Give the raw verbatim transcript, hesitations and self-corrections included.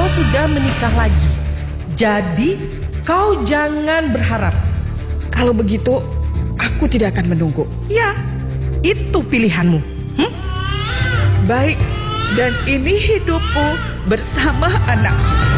sudah menikah lagi. Jadi kau jangan berharap. Kalau begitu, aku tidak akan menunggu. Ya, itu pilihanmu. Hmm? Baik, dan ini hidupku bersama anakku.